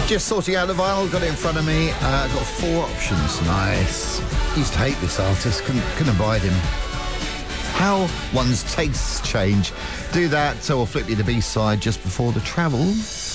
Just sorting out the vinyl, got it in front of me. Got 4 options. Nice. Used to hate this artist, couldn't abide him. How one's tastes change. Do that, or flip you the B-side just before the travel.